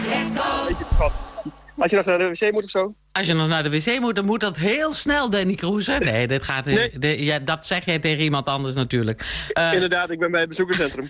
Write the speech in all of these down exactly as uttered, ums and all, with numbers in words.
Als je nog naar de wc moet of zo? Als je nog naar de wc moet, dan moet dat heel snel, Danny Kroeser. Nee, dit gaat, Nee. de, ja, dat zeg jij tegen iemand anders natuurlijk. Uh, Inderdaad, ik ben bij het bezoekerscentrum.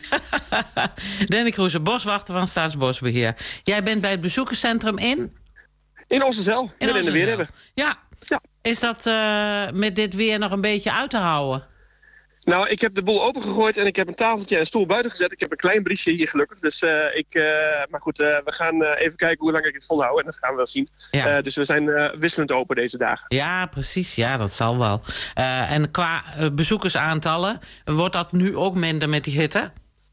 Danny Kroeser, boswachter van Staatsbosbeheer. Jij bent bij het bezoekerscentrum in? In Oosterzeil, midden in de weer hebben. Ja. Ja. Is dat uh, met dit weer nog een beetje uit te houden? Nou, ik heb de boel opengegooid en ik heb een tafeltje en een stoel buiten gezet. Ik heb een klein briesje hier gelukkig. Dus, uh, ik, uh, maar goed, uh, we gaan uh, even kijken hoe lang ik het volhoud. En dat gaan we wel zien. Ja. Uh, dus we zijn uh, wisselend open deze dagen. Ja, precies. Ja, dat zal wel. Uh, en qua uh, bezoekersaantallen, wordt dat nu ook minder met die hitte?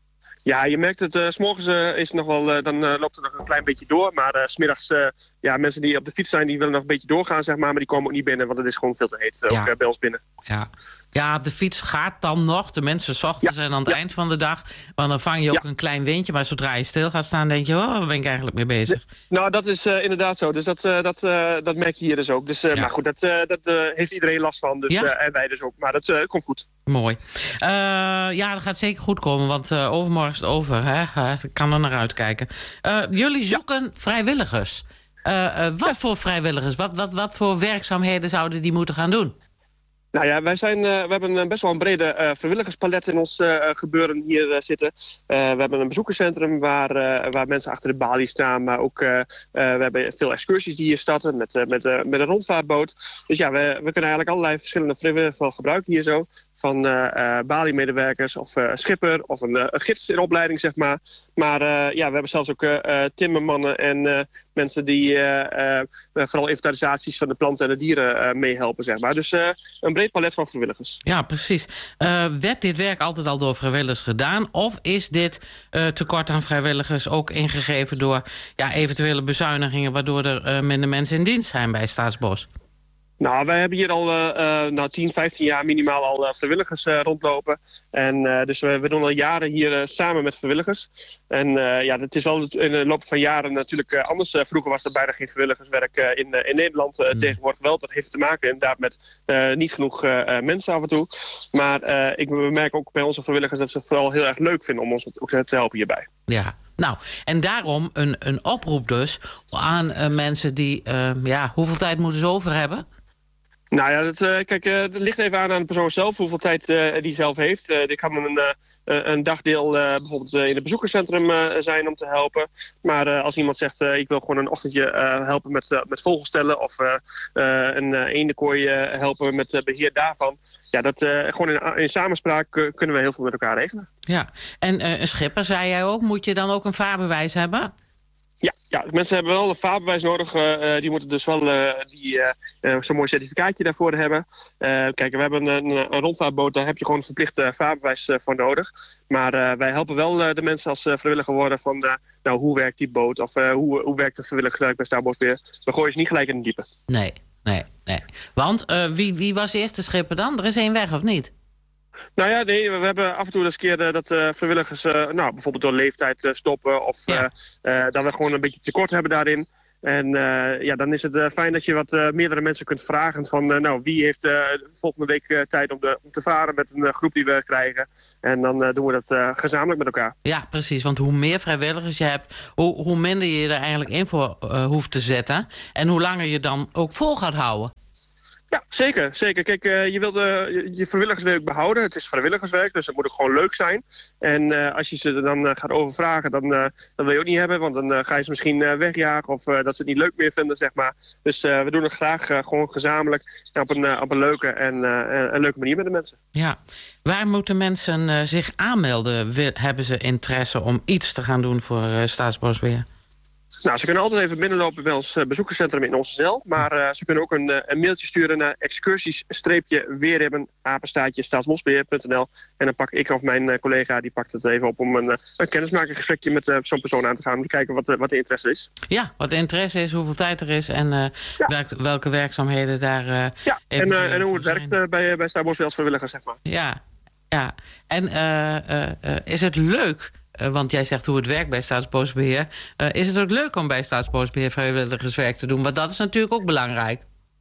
Ja, je merkt het, uh, 's morgens uh, is nog wel, uh, dan uh, loopt het nog een klein beetje door. Maar uh, 's middags, uh, ja, mensen die op de fiets zijn, die willen nog een beetje doorgaan, zeg maar. Maar die komen ook niet binnen, want het is gewoon veel te heet. Uh, ja. Ook uh, bij ons binnen. Ja. Ja, op de fiets gaat dan nog. De mensen 's ochtends ja. en aan het ja. eind van de dag. Want dan vang je ook ja. een klein windje. Maar zodra je stil gaat staan, denk je, oh, waar ben ik eigenlijk mee bezig? Nou, dat is uh, inderdaad zo. Dus dat, uh, dat, uh, dat merk je hier dus ook. Dus, uh, ja. Maar goed, dat, uh, dat uh, heeft iedereen last van. Dus, ja? uh, en wij dus ook. Maar dat uh, komt goed. Mooi. Uh, ja, dat gaat zeker goed komen. Want uh, overmorgen is het over. Hè? Ik kan er naar uitkijken. Uh, jullie zoeken ja. vrijwilligers. Uh, uh, wat ja. voor vrijwilligers? Wat, wat, wat voor werkzaamheden zouden die moeten gaan doen? Nou ja, wij zijn, uh, we hebben een best wel een brede uh, vrijwilligerspalet in ons uh, gebeuren hier uh, zitten. Uh, we hebben een bezoekerscentrum waar, uh, waar mensen achter de balie staan. Maar ook, uh, uh, we hebben veel excursies die hier starten met, uh, met, uh, met een rondvaartboot. Dus ja, we, we kunnen eigenlijk allerlei verschillende vrijwilligers wel gebruiken hier zo. Van uh, uh, balie-medewerkers of uh, schipper of een, uh, een gids in opleiding, zeg maar. Maar uh, ja, we hebben zelfs ook uh, uh, timmermannen en uh, mensen die uh, uh, vooral inventarisaties van de planten en de dieren uh, meehelpen, zeg maar. Dus uh, een breed palet van vrijwilligers. Ja, precies. Uh, werd dit werk altijd al door vrijwilligers gedaan? Of is dit uh, tekort aan vrijwilligers ook ingegeven door ja, eventuele bezuinigingen, waardoor er uh, minder mensen in dienst zijn bij Staatsbos? Nou, wij hebben hier al uh, uh, nou, tien, vijftien jaar minimaal al uh, vrijwilligers uh, rondlopen. En uh, dus we, we doen al jaren hier uh, samen met vrijwilligers. En uh, ja, het is wel in de loop van jaren natuurlijk uh, anders. Uh, vroeger was er bijna geen vrijwilligerswerk uh, in, uh, in Nederland. Uh, mm. Tegenwoordig wel. Dat heeft te maken inderdaad met uh, niet genoeg uh, mensen af en toe. Maar uh, ik merk ook bij onze vrijwilligers dat ze het vooral heel erg leuk vinden om ons ook te helpen hierbij. Ja. Nou, en daarom een, een oproep dus aan uh, mensen die, uh, ja, hoeveel tijd moeten ze over hebben? Nou ja, dat, uh, kijk, uh, dat ligt even aan aan de persoon zelf, hoeveel tijd uh, die zelf heeft. Uh, ik kan een, uh, een dagdeel uh, bijvoorbeeld uh, in het bezoekerscentrum uh, zijn om te helpen. Maar uh, als iemand zegt, uh, ik wil gewoon een ochtendje uh, helpen met, uh, met vogelstellen of uh, uh, een uh, eendenkooi uh, helpen met uh, beheer daarvan. Ja, dat uh, gewoon in, in samenspraak uh, kunnen we heel veel met elkaar regelen. Ja, en uh, een schipper, zei jij ook, moet je dan ook een vaarbewijs hebben? Ja, ja, mensen hebben wel een vaarbewijs nodig. Uh, die moeten dus wel uh, die, uh, uh, zo'n mooi certificaatje daarvoor hebben. Uh, kijk, we hebben een, een rondvaartboot, daar heb je gewoon een verplicht uh, vaarbewijs uh, voor nodig. Maar uh, wij helpen wel uh, de mensen als uh, vrijwilliger worden van... Uh, nou, hoe werkt die boot of uh, hoe, hoe werkt het vrijwilligerswerk bij Staatsbosbeheer? We gooien ze niet gelijk in het diepe. Nee, nee, nee. Want uh, wie, wie was de eerste schipper dan? Er is één weg, of niet? Nou ja, nee, we hebben af en toe eens keer uh, dat uh, vrijwilligers uh, nou, bijvoorbeeld door leeftijd uh, stoppen. Of ja. uh, uh, dat we gewoon een beetje tekort hebben daarin. En uh, ja, dan is het uh, fijn dat je wat uh, meerdere mensen kunt vragen van... Uh, nou, wie heeft uh, volgende week uh, tijd om, de, om te varen met een uh, groep die we krijgen. En dan uh, doen we dat uh, gezamenlijk met elkaar. Ja, precies. Want hoe meer vrijwilligers je hebt... hoe, hoe minder je er eigenlijk in voor uh, hoeft te zetten. En hoe langer je dan ook vol gaat houden. Ja, zeker. zeker. Kijk, uh, je wilt uh, je vrijwilligerswerk behouden. Het is vrijwilligerswerk, dus het moet ook gewoon leuk zijn. En uh, als je ze er dan uh, gaat overvragen, dan, uh, dan wil je ook niet hebben. Want dan uh, ga je ze misschien uh, wegjagen of uh, dat ze het niet leuk meer vinden, zeg maar. Dus uh, we doen het graag uh, gewoon gezamenlijk op een, uh, op een leuke en uh, een leuke manier met de mensen. Ja. Waar moeten mensen uh, zich aanmelden? Wil, hebben ze interesse om iets te gaan doen voor uh, Staatsbosbeheer? Nou, ze kunnen altijd even binnenlopen bij ons bezoekerscentrum in Oosterzeil. Maar uh, ze kunnen ook een, een mailtje sturen naar excursies-weerhebben, apenstaartje, staatsbosbeheer punt n l. En dan pak ik of mijn uh, collega, die pakt het even op om een, een kennismakingsgesprekje met uh, zo'n persoon aan te gaan. Om te kijken wat, uh, wat de interesse is. Ja, wat de interesse is, hoeveel tijd er is en uh, ja. welk, welke werkzaamheden daar uh, Ja, en, uh, en hoe het werkt uh, bij, bij Staatsbosbeheer als vrijwilliger, zeg maar. Ja, ja. En uh, uh, uh, is het leuk... Uh, want jij zegt hoe het werkt bij Staatsbosbeheer. Uh, is het ook leuk om bij Staatsbosbeheer vrijwilligerswerk te doen? Want dat is natuurlijk ook belangrijk.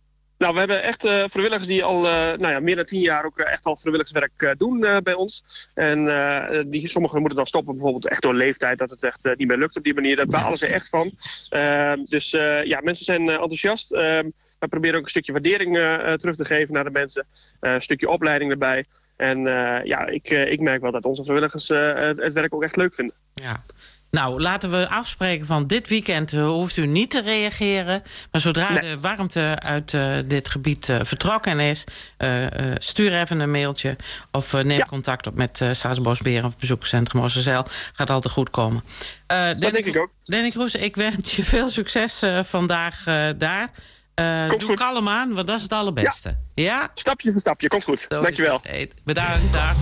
Nou, we hebben echt uh, vrijwilligers die al uh, nou ja, meer dan tien jaar ook uh, echt al vrijwilligerswerk uh, doen uh, bij ons. En uh, die, sommigen moeten dan stoppen, bijvoorbeeld echt door leeftijd, dat het echt uh, niet meer lukt op die manier. Daar balen ze echt van. Uh, dus uh, ja, mensen zijn uh, enthousiast. Uh, we proberen ook een stukje waardering uh, terug te geven naar de mensen. Uh, een stukje opleiding erbij. En uh, ja, ik, uh, ik merk wel dat onze vrijwilligers uh, het, het werk ook echt leuk vinden. Ja. Nou, laten we afspreken van dit weekend uh, hoeft u niet te reageren. Maar zodra nee. de warmte uit uh, dit gebied uh, vertrokken is, Uh, uh, stuur even een mailtje of uh, neem ja. contact op met uh, Staatsbosbeheer of Bezoekerscentrum Oosterzijl. Gaat altijd goed komen. Uh, dat denk ik ook. Danny Kroes, ik wens je veel succes uh, vandaag uh, daar. Uh, doe goed. Kalm aan, want dat is het allerbeste. Ja? ja? Stapje voor stapje, komt goed. Zo Dankjewel. Bedankt, dag.